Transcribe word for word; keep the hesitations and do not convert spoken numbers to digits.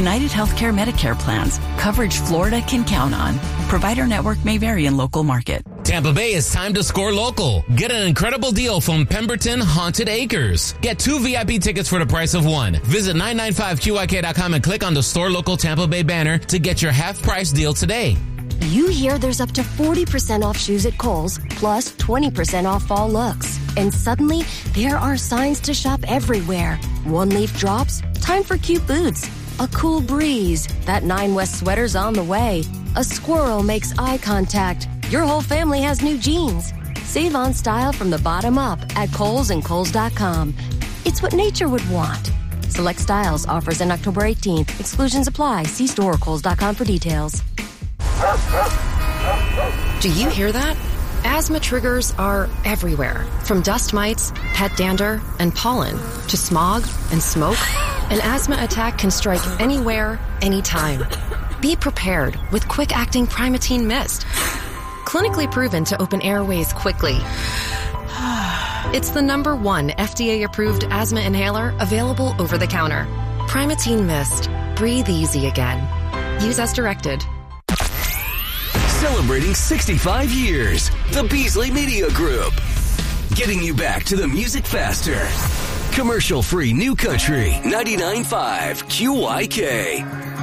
United Healthcare Medicare plans. Coverage Florida can count on. Provider network may vary in local market. Tampa Bay, it's time to score local. Get an incredible deal from Pemberton Haunted Acres. Get two V I P tickets for the price of one. Visit nine nine five Q I K dot com and click on the Store Local Tampa Bay banner to get your half-price deal today. You hear there's up to forty percent off shoes at Kohl's, plus twenty percent off fall looks. And suddenly, there are signs to shop everywhere. One leaf drops, time for cute boots. A cool breeze, that Nine West sweater's on the way. A squirrel makes eye contact. Your whole family has new jeans. Save on style from the bottom up at Kohl's and Kohl's dot com. It's what nature would want. Select styles, offers in October eighteenth. Exclusions apply. See store or Kohl's dot com for details. Do you hear that? Asthma triggers are everywhere. From dust mites, pet dander, and pollen, to smog and smoke. An asthma attack can strike anywhere, anytime. Be prepared with quick-acting Primatene Mist. Clinically proven to open airways quickly. It's the number one F D A-approved asthma inhaler available over the counter. Primatene Mist. Breathe easy again. Use as directed. Celebrating sixty-five years. The Beasley Media Group. Getting you back to the music faster. Commercial-free New Country ninety-nine point five Q Y K.